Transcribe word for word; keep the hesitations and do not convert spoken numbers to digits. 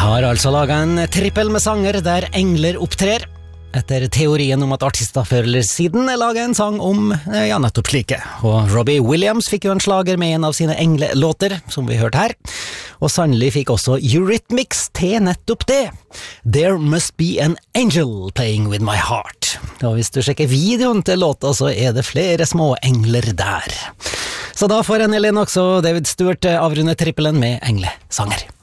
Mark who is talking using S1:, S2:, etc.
S1: har altså laget en trippel med sanger der engler opptrer, etter teorien om at artister før eller siden laget en sang om, ja, nettopp slike. Og Robbie Williams fikk jo en slager med en av sine englelåter, som vi hørte her. Og sannelig fikk også Eurythmics til nettopp det. There must be an angel playing with my heart. Og hvis du sjekker videoen til låta, så er det flere små engler der. Så da får Annie Lennox og David Stewart avrunde trippelen med englesanger.